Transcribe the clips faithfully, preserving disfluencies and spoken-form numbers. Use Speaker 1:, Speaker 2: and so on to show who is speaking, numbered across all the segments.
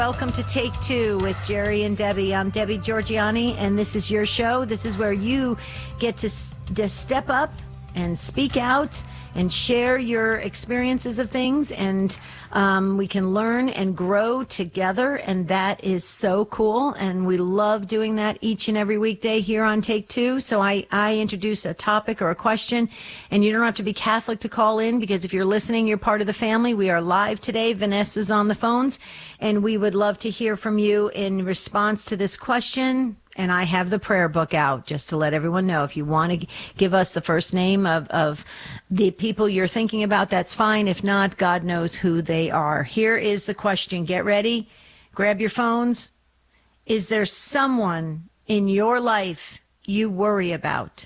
Speaker 1: Welcome to Take Two with Jerry and Debbie. I'm Debbie Georgiani, and this is your show. This is where you get to, to step up and speak out and share your experiences of things, and um, we can learn and grow together, and that is so cool, and we love doing that each and every weekday here on Take Two. So I, I introduce a topic or a question, and you don't have to be Catholic to call in, because if you're listening, you're part of the family. We are live today. Vanessa's on the phones, and we would love to hear from you in response to this question. And I have the prayer book out just to let everyone know. If you want to give us the first name of, of the people you're thinking about, that's fine. If not, God knows who they are. Here is the question. Get ready. Grab your phones. Is there someone in your life you worry about?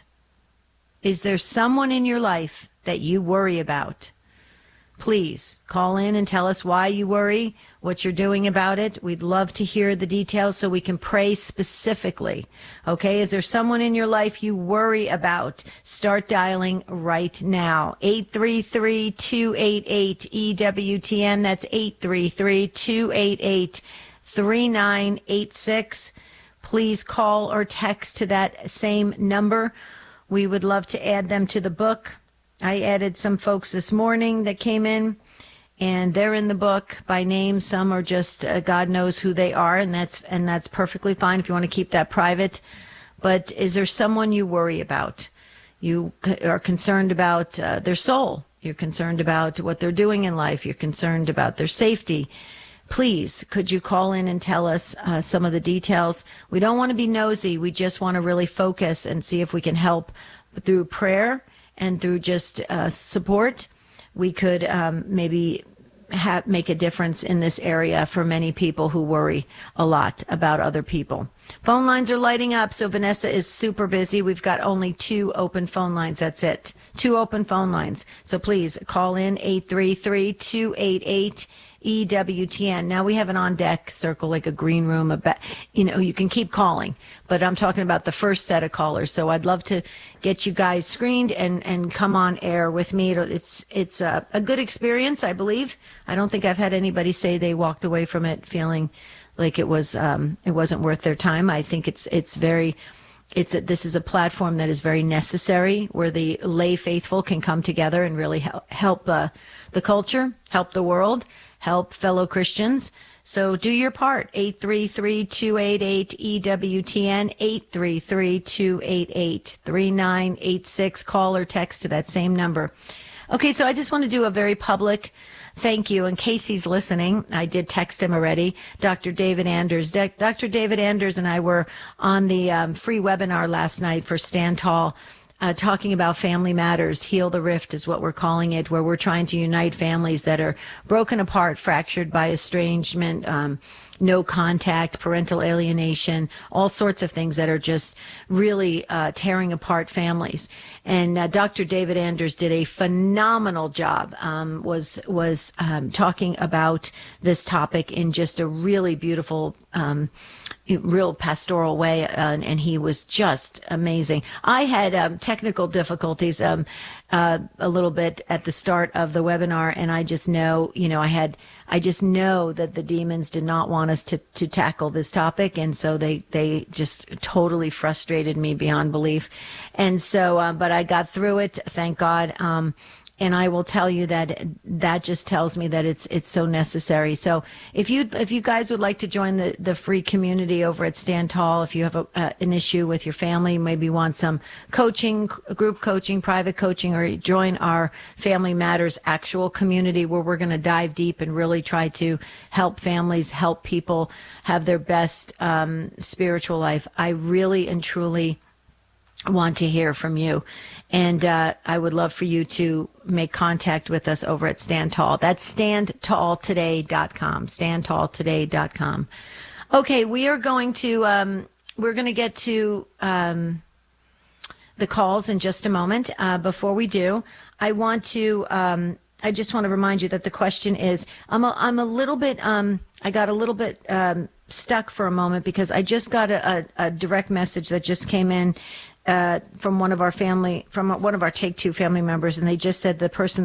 Speaker 1: Is there someone in your life that you worry about? Please call in and tell us why you worry, what you're doing about it. We'd love to hear the details so we can pray specifically. Okay, is there someone in your life you worry about? Start dialing right now. eight three three, two eight eight, E W T N. That's eight three three, two eight eight, three nine eight six. Please call or text to that same number. We would love to add them to the book. I added some folks this morning that came in, and they're in the book by name. Some are just uh, God knows who they are, and that's and that's perfectly fine if you want to keep that private. But is there someone you worry about? You are concerned about uh, their soul. You're concerned about what they're doing in life. You're concerned about their safety. Please, could you call in and tell us uh, some of the details? We don't want to be nosy. We just want to really focus and see if we can help through prayer. And through just uh, support, we could um, maybe have, make a difference in this area for many people who worry a lot about other people. Phone lines are lighting up, so Vanessa is super busy. We've got only two open phone lines. That's it. Two open phone lines. So please call in eight three three, two eight eight, E W T N. Now we have an on-deck circle, like a green room. About, you know, you can keep calling, but I'm talking about the first set of callers. So I'd love to get you guys screened and, and come on air with me. It's it's a, a good experience, I believe. I don't think I've had anybody say they walked away from it feeling like it was um, it wasn't worth their time. I think it's it's very. It's a, this is a platform that is very necessary, where the lay faithful can come together and really help, help uh, the culture, help the world, help fellow Christians. So do your part. eight three three, two eight eight, E W T N, eight three three, two eight eight, three nine eight six. Call or text to that same number. Okay, so I just want to do a very public thank you. In case he's listening, I did text him already, Doctor David Anders. De- Doctor David Anders and I were on the um, free webinar last night for Stand Tall, uh, talking about family matters. Heal the Rift is what we're calling it, where we're trying to unite families that are broken apart, fractured by estrangement, um, no contact, parental alienation, all sorts of things that are just really uh, tearing apart families. And uh, Doctor David Anders did a phenomenal job, um, was was um, talking about this topic in just a really beautiful, um, real pastoral way, uh, and he was just amazing. I had um, technical difficulties um, uh, a little bit at the start of the webinar, and I just know, you know, I had, I just know that the demons did not want us to, to tackle this topic, and so they, they just totally frustrated me beyond belief. And so, uh, but I got through it, thank God. Um, And I will tell you that that just tells me that it's it's so necessary. So if you if you guys would like to join the, the free community over at Stand Tall, if you have a, uh, an issue with your family, maybe want some coaching, group coaching, private coaching, or join our Family Matters actual community, where we're going to dive deep and really try to help families, help people have their best um, spiritual life. I really and truly want to hear from you. And uh, I would love for you to make contact with us over at Stand Tall. That's stand tall today dot com, stand tall today dot com. Okay, we are going to, um, we're going to get to um, the calls in just a moment. Uh, before we do, I want to, um, I just want to remind you that the question is, I'm a, I'm a little bit, um, I got a little bit um, stuck for a moment, because I just got a, a, a direct message that just came in Uh, from one of our family, from one of our Take Two family members, and they just said the person